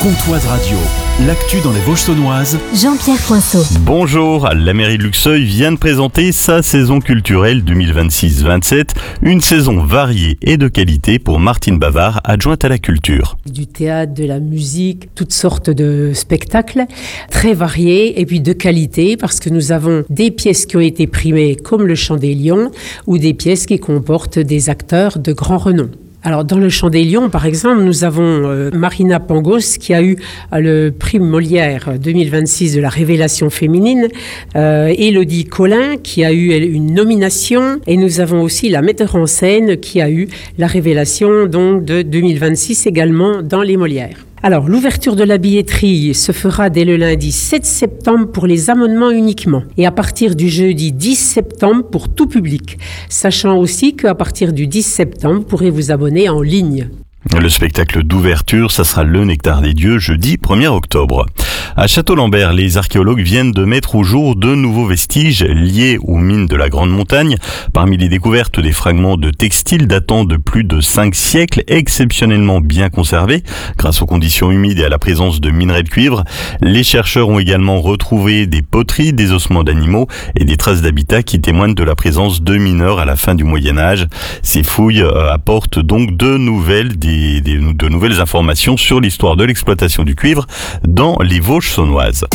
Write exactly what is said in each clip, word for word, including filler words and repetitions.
Comtoise Radio, l'actu dans les Vosges saunoises. Jean-Pierre Coinceau. Bonjour, la mairie de Luxeuil vient de présenter sa saison culturelle deux mille vingt-six vingt-sept, une saison variée et de qualité pour Martine Bavard, adjointe à la culture. Du théâtre, de la musique, toutes sortes de spectacles, très variés et puis de qualité, parce que nous avons des pièces qui ont été primées comme le Chant des Lions ou des pièces qui comportent des acteurs de grand renom. Alors, dans le Chant des Lions, par exemple, nous avons euh, Marina Pangos qui a eu euh, le prix Molière deux mille vingt-six de la révélation féminine, euh, Élodie Collin qui a eu une nomination, et nous avons aussi la metteur en scène qui a eu la révélation donc, de deux mille vingt-six également dans les Molières. Alors, l'ouverture de la billetterie se fera dès le lundi sept septembre pour les abonnements uniquement et à partir du jeudi dix septembre pour tout public, sachant aussi qu'à partir du dix septembre, vous pourrez vous abonner en ligne. Le spectacle d'ouverture, ça sera le Nectar des Dieux, jeudi premier octobre. À Château-Lambert, les archéologues viennent de mettre au jour de nouveaux vestiges liés aux mines de la Grande Montagne. Parmi les découvertes, des fragments de textiles datant de plus de cinq siècles, exceptionnellement bien conservés, grâce aux conditions humides et à la présence de minerais de cuivre. Les chercheurs ont également retrouvé des poteries, des ossements d'animaux et des traces d'habitat qui témoignent de la présence de mineurs à la fin du Moyen-Âge. Ces fouilles euh, apportent donc de nouvelles, des, des, de nouvelles informations sur l'histoire de l'exploitation du cuivre dans les Vosges saunoises.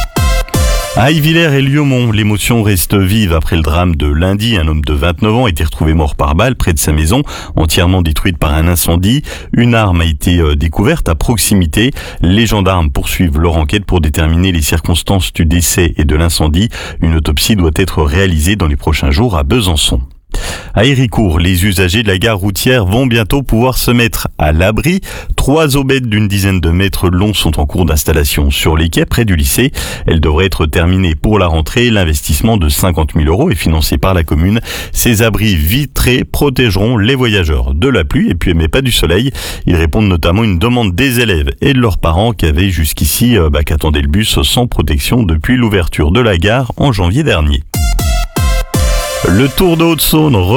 À Ivillers et Liaumont, l'émotion reste vive après le drame de lundi. Un homme de vingt-neuf ans a été retrouvé mort par balle près de sa maison, entièrement détruite par un incendie. Une arme a été découverte à proximité. Les gendarmes poursuivent leur enquête pour déterminer les circonstances du décès et de l'incendie. Une autopsie doit être réalisée dans les prochains jours à Besançon. À Héricourt, les usagers de la gare routière vont bientôt pouvoir se mettre à l'abri. Trois aubettes d'une dizaine de mètres longs sont en cours d'installation sur les quais près du lycée. Elles devraient être terminées pour la rentrée. L'investissement de cinquante mille euros est financé par la commune. Ces abris vitrés protégeront les voyageurs de la pluie et puis mais pas du soleil. Ils répondent notamment à une demande des élèves et de leurs parents qui avaient jusqu'ici euh, bah, qu'attendaient le bus sans protection depuis l'ouverture de la gare en janvier dernier. Le Tour de Haute-Saône